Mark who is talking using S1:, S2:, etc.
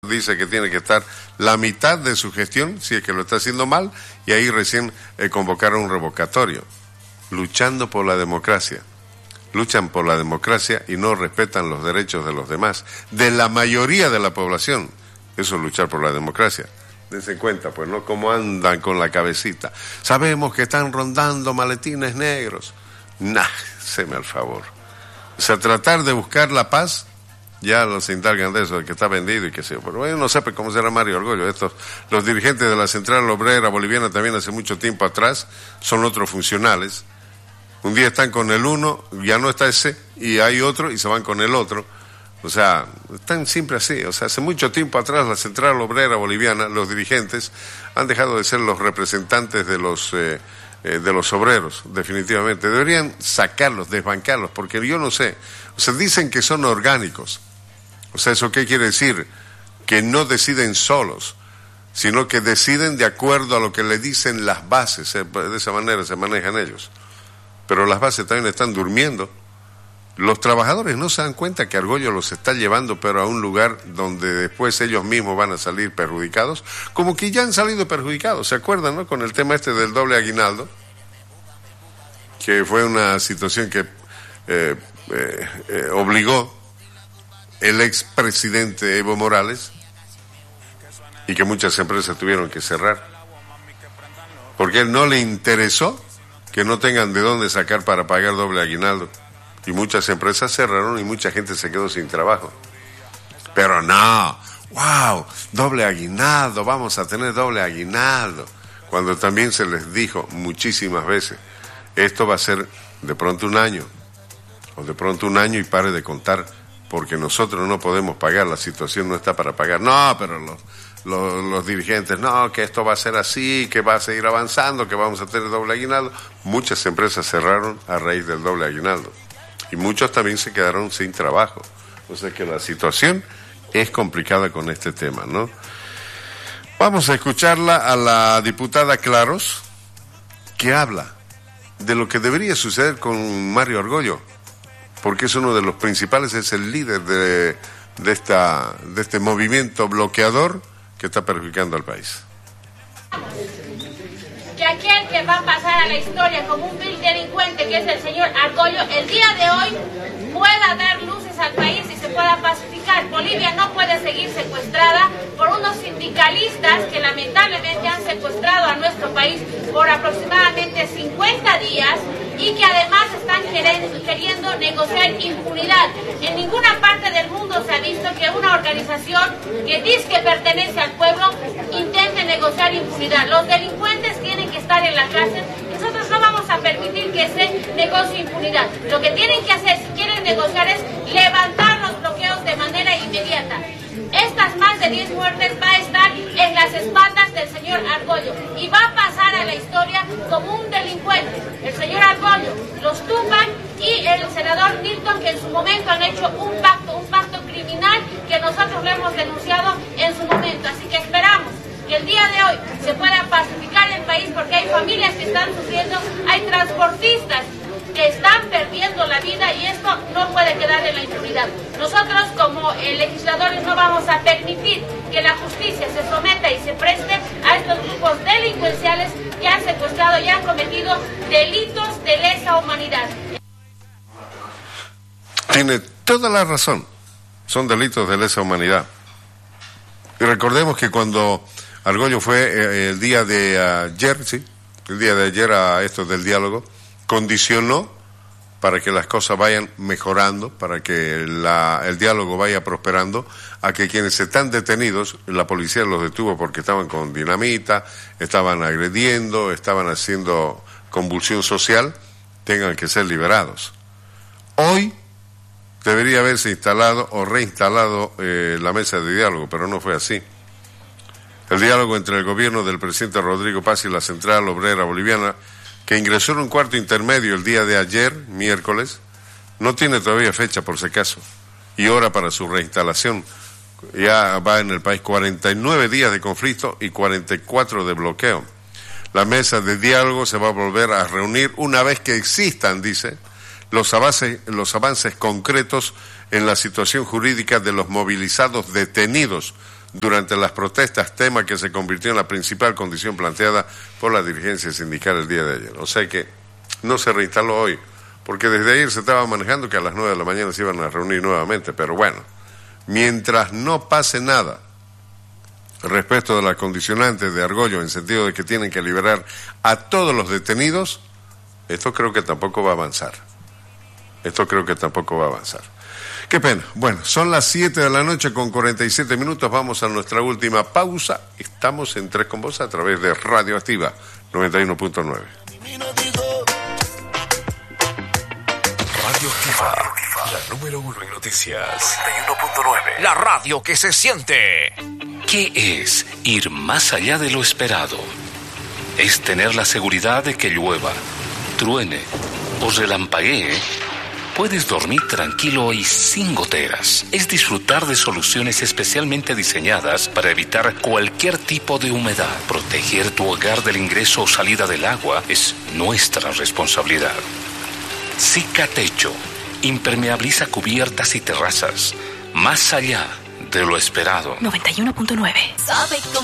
S1: dice que tiene que estar la mitad de su gestión, si es que lo está haciendo mal, y ahí recién convocaron un revocatorio. Luchando por la democracia. Luchan por la democracia y no respetan los derechos de los demás, de la mayoría de la población. Eso es luchar por la democracia. Dense cuenta, pues, ¿no? Cómo andan con la cabecita. Sabemos que están rondando maletines negros. Nah, séme al favor. O sea, tratar de buscar la paz, ya los se encargan de eso, de que está vendido y qué sé yo. Pero bueno, no sabe cómo será Mario Argollo. Los dirigentes de la Central Obrera Boliviana también hace mucho tiempo atrás son otros funcionales. Un día están con el uno, ya no está ese, y hay otro, y se van con el otro. O sea, están siempre así. O sea, hace mucho tiempo atrás la Central Obrera Boliviana, los dirigentes, han dejado de ser los representantes de los obreros, definitivamente. Deberían sacarlos, desbancarlos, porque yo no sé. O sea, dicen que son orgánicos. O sea, ¿eso qué quiere decir? Que no deciden solos, sino que deciden de acuerdo a lo que le dicen las bases. De esa manera se manejan ellos. Pero las bases también están durmiendo. Los trabajadores no se dan cuenta que Argollo los está llevando, pero a un lugar donde después ellos mismos van a salir perjudicados, como que ya han salido perjudicados. ¿Se acuerdan, no? Con el tema del doble aguinaldo, que fue una situación que obligó el expresidente Evo Morales y que muchas empresas tuvieron que cerrar, porque a él no le interesó que no tengan de dónde sacar para pagar doble aguinaldo. Y muchas empresas cerraron y mucha gente se quedó sin trabajo. Pero no, wow, doble aguinaldo, vamos a tener doble aguinaldo. Cuando también se les dijo muchísimas veces, esto va a ser de pronto un año, o de pronto un año y pare de contar, porque nosotros no podemos pagar, la situación no está para pagar. No, pero los dirigentes, no, que esto va a ser así, que va a seguir avanzando, que vamos a tener doble aguinaldo. Muchas empresas cerraron a raíz del doble aguinaldo. Y muchos también se quedaron sin trabajo. O sea que la situación es complicada con este tema, ¿no? Vamos a escucharla a la diputada Claros, que habla de lo que debería suceder con Mario Argollo, porque es uno de los principales, es el líder de este movimiento bloqueador que está perjudicando al país.
S2: Que aquel que va a pasar a la historia como un vil delincuente, que es el señor Argollo, el día de hoy pueda dar luces al país y se pueda pacificar. Bolivia no puede seguir secuestrada por unos sindicalistas que lamentablemente han secuestrado a nuestro país por aproximadamente 50 días y que además están queriendo negociar impunidad. En ninguna parte del mundo se ha visto que una organización que dice que pertenece al pueblo intente negociar impunidad. Los delincuentes tienen que estar en la cárcel. Nosotros no vamos a permitir que se negocie impunidad. Lo que tienen que hacer, si quieren negociar, es levantar los bloqueos de manera inmediata. Estas más de 10 muertes va a estar en las espaldas del señor Argollo y va a pasar a la historia como un delincuente. El señor Argollo, los Tupac y el senador Nilton, que en su momento han hecho un pacto criminal que nosotros lo hemos denunciado en su momento. Así que esperamos que el día de hoy se pueda pacificar el país, porque hay familias que están sufriendo, hay transportistas que están perdiendo la vida y esto no puede quedar en la impunidad. Nosotros como legisladores no vamos a permitir que la justicia se someta y se preste a estos grupos delincuenciales que han secuestrado y han cometido delitos de lesa humanidad.
S1: Tiene toda la razón, son delitos de lesa humanidad. Y recordemos que cuando Argollo fue el día de ayer a esto del diálogo, condicionó para que las cosas vayan mejorando, para que el diálogo vaya prosperando, a que quienes están detenidos, la policía los detuvo porque estaban con dinamita, estaban agrediendo, estaban haciendo convulsión social, tengan que ser liberados. Hoy debería haberse instalado o reinstalado la mesa de diálogo, pero no fue así. El diálogo entre el gobierno del presidente Rodrigo Paz y la Central Obrera Boliviana, que ingresó en un cuarto intermedio el día de ayer, miércoles, no tiene todavía fecha por si acaso, y hora para su reinstalación. Ya va en el país 49 días de conflicto y 44 de bloqueo. La mesa de diálogo se va a volver a reunir una vez que existan, dice, los avances concretos en la situación jurídica de los movilizados detenidos durante las protestas, tema que se convirtió en la principal condición planteada por la dirigencia sindical el día de ayer. O sea que no se reinstaló hoy, porque desde ayer se estaba manejando que a las 9 de la mañana se iban a reunir nuevamente, pero bueno, mientras no pase nada respecto de la condicionante de Argollo, en sentido de que tienen que liberar a todos los detenidos, esto creo que tampoco va a avanzar. Qué pena. Bueno, son las 7 de la noche con 47 minutos. Vamos a nuestra última pausa. Estamos en Tres con Vos a través de Radio Activa 91.9.
S3: Radio Activa, la número 1 en noticias. 91.9. La radio que se siente.
S4: ¿Qué es ir más allá de lo esperado? Es tener la seguridad de que llueva, truene o relampaguee. Puedes dormir tranquilo y sin goteras. Es disfrutar de soluciones especialmente diseñadas para evitar cualquier tipo de humedad. Proteger tu hogar del ingreso o salida del agua es nuestra responsabilidad. Cicatecho impermeabiliza cubiertas y terrazas, más allá de lo esperado.
S5: 91.9.